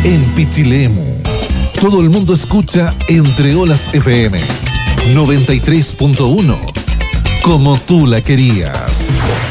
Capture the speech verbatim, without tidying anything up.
en Pichilemu. Todo el mundo escucha Entre Olas F M noventa y tres punto uno, como tú la querías.